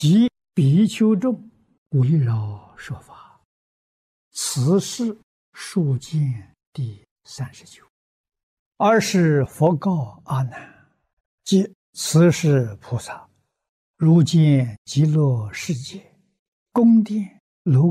即比丘众围绕说法。此是数见第39。尔时佛告阿难：即此是菩萨，如见极乐世界，宫殿楼